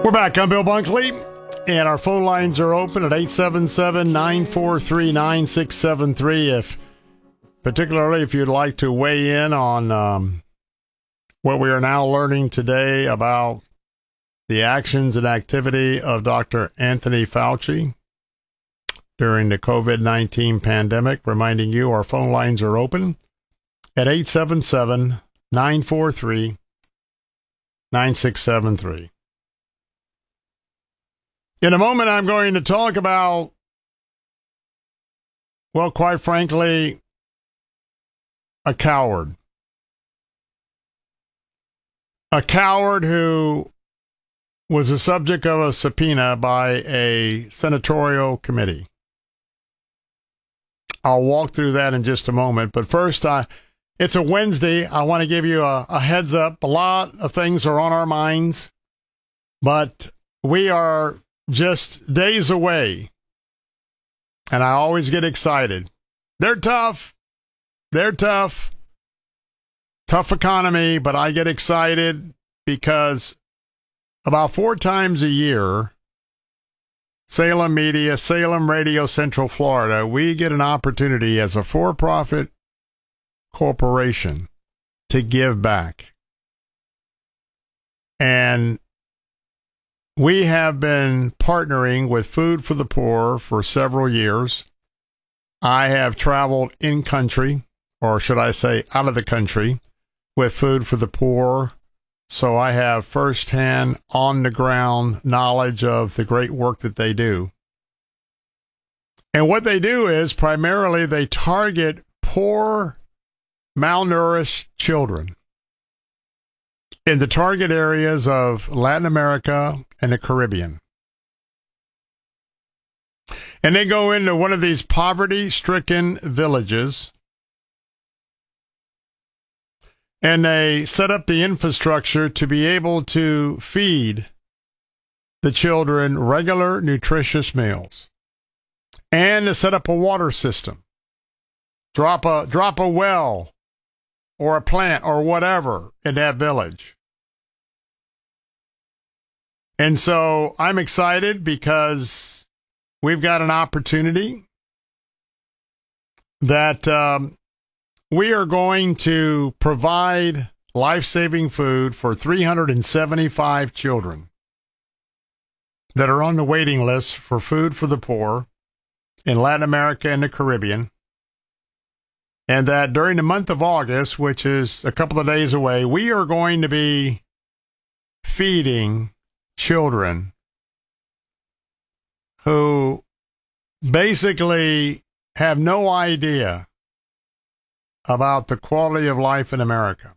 We're back. I'm Bill Bunkley, and our phone lines are open at 877-943-9673. Particularly if you'd like to weigh in on what we are now learning today about the actions and activity of Dr. Anthony Fauci during the COVID-19 pandemic. Reminding you, our phone lines are open at 877-943-9673. In a moment, I'm going to talk about, well, quite frankly, a coward. A coward who was the subject of a subpoena by a senatorial committee. I'll walk through that in just a moment. But first, it's a Wednesday. I want to give you a heads up. A lot of things are on our minds, but we are just days away. And I always get excited. They're tough. They're tough. Tough economy, but I get excited because about 4 times a year, Salem Media, Salem Radio, Central Florida, we get an opportunity as a for-profit corporation to give back. And we have been partnering with Food for the Poor for several years. I have traveled in country, or should I say out of the country, with Food for the Poor. So I have firsthand, on-the-ground knowledge of the great work that they do. And what they do is primarily they target poor, malnourished children in the target areas of Latin America and the Caribbean. And they go into one of these poverty-stricken villages, and they set up the infrastructure to be able to feed the children regular, nutritious meals, and to set up a water system. Drop a well or a plant or whatever in that village. And so I'm excited because we've got an opportunity that we are going to provide life-saving food for 375 children that are on the waiting list for Food for the Poor in Latin America and the Caribbean. And that during the month of August, which is a couple of days away, we are going to be feeding children who basically have no idea about the quality of life in America.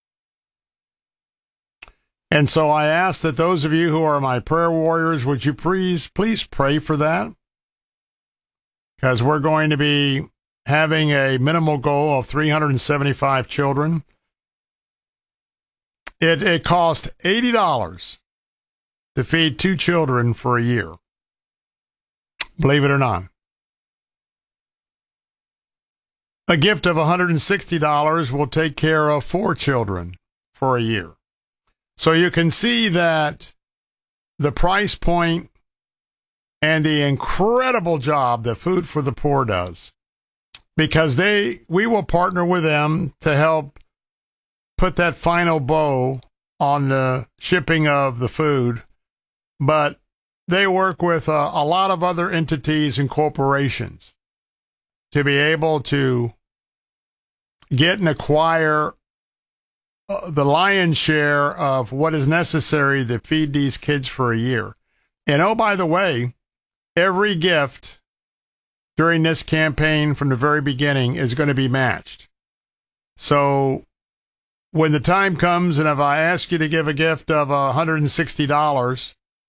And so I ask that those of you who are my prayer warriors, would you please pray for that? Because we're going to be having a minimal goal of 375 children. It cost $80 to feed 2 children for a year. Believe it or not. A gift of $160 will take care of 4 children for a year. So you can see that the price point and the incredible job that Food for the Poor does, because we will partner with them to help put that final bow on the shipping of the food. But they work with a lot of other entities and corporations to be able to get and acquire the lion's share of what is necessary to feed these kids for a year. And oh, by the way, every gift during this campaign from the very beginning is going to be matched. So when the time comes, and if I ask you to give a gift of $160,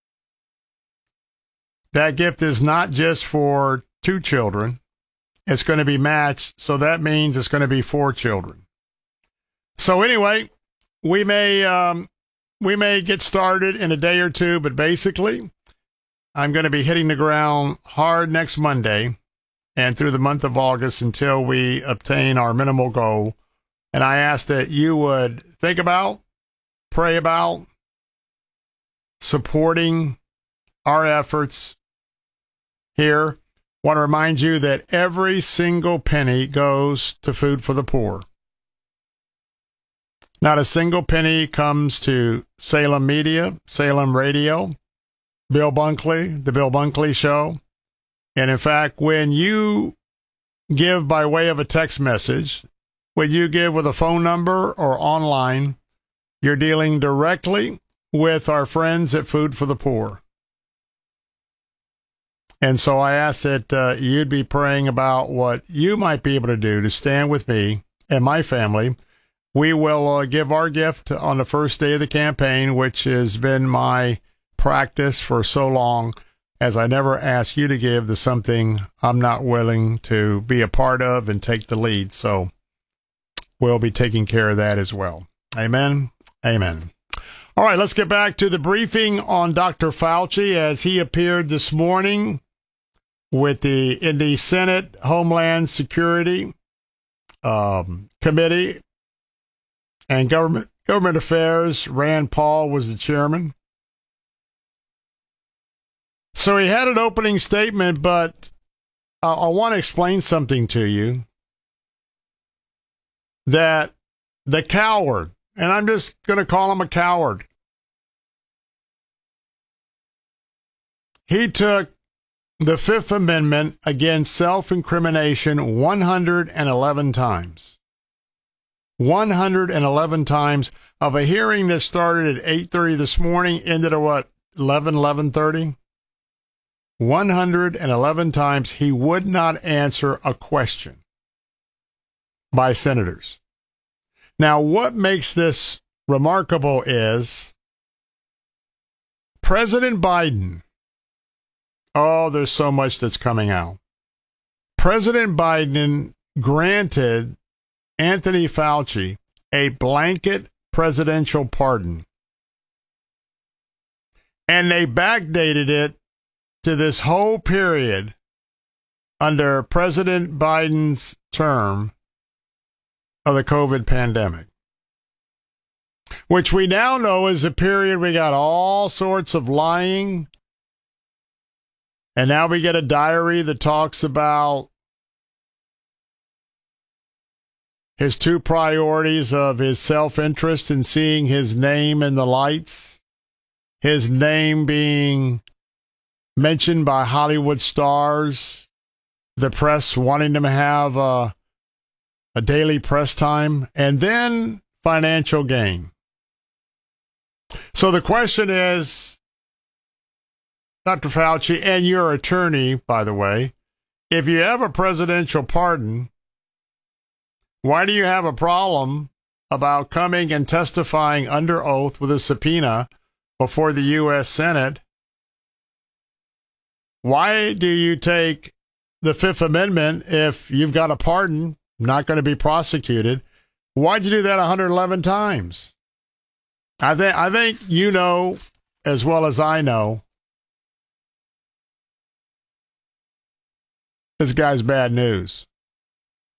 that gift is not just for 2 children. It's going to be matched, so that means it's going to be 4 children. So anyway, we may get started in a day or two, but basically, I'm going to be hitting the ground hard next Monday and through the month of August until we obtain our minimal goal. And I ask that you would think about, pray about, supporting our efforts here. Want to remind you that every single penny goes to Food for the Poor. Not a single penny comes to Salem Media, Salem Radio, Bill Bunkley, The Bill Bunkley Show. And in fact, when you give by way of a text message, when you give with a phone number or online, you're dealing directly with our friends at Food for the Poor. And so I ask that you'd be praying about what you might be able to do to stand with me and my family. We will give our gift on the first day of the campaign, which has been my practice for so long, as I never ask you to give to something I'm not willing to be a part of and take the lead. So we'll be taking care of that as well. Amen. Amen. All right, let's get back to the briefing on Dr. Fauci as he appeared this morning in the Senate Homeland Security Committee and Government Affairs. Rand Paul was the chairman. So he had an opening statement, but I want to explain something to you. That the coward, and I'm just going to call him a coward, he took the Fifth Amendment against self-incrimination 111 times. 111 times of a hearing that started at 8:30 this morning, ended at what, 11:30? 111 times he would not answer a question by senators. Now, what makes this remarkable is President Biden. Oh, there's so much that's coming out. President Biden granted Anthony Fauci a blanket presidential pardon. And they backdated it to this whole period under President Biden's term of the COVID pandemic, which we now know is a period we got all sorts of lying. And now we get a diary that talks about his two priorities of his self-interest in seeing his name in the lights, his name being mentioned by Hollywood stars, the press wanting him to have a daily press time, and then financial gain. So the question is, Dr. Fauci, and your attorney, by the way, if you have a presidential pardon, why do you have a problem about coming and testifying under oath with a subpoena before the U.S. Senate? Why do you take the Fifth Amendment if you've got a pardon, not going to be prosecuted? Why'd you do that 111 times? I think you know as well as I know this guy's bad news.